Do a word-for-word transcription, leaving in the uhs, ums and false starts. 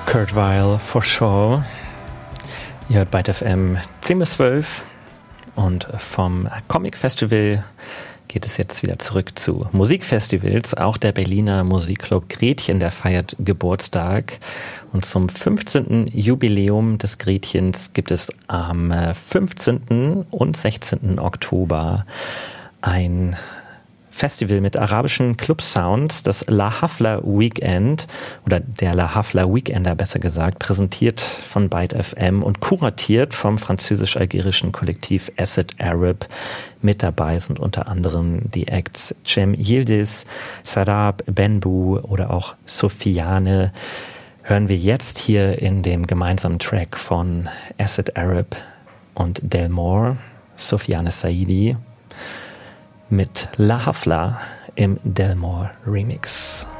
Kurt Weill, For Sure. Ihr hört Byte F M zehn bis zwölf und vom Comic Festival geht es jetzt wieder zurück zu Musikfestivals. Auch der Berliner Musikclub Gretchen, der feiert Geburtstag. Und zum fünfzehnten Jubiläum des Gretchens gibt es am fünfzehnten und sechzehnten Oktober ein Festival mit arabischen Club-Sounds, das La Hafla Weekend, oder der La Hafla Weekender besser gesagt, präsentiert von Byte F M und kuratiert vom französisch-algerischen Kollektiv Acid Arab. Mit dabei sind unter anderem die Acts Cem Yildiz, Sarab, Benbu oder auch Sofiane. Hören wir jetzt hier in dem gemeinsamen Track von Acid Arab und Delmore, Sofiane Saidi, mit La Hafla im Delmore Remix.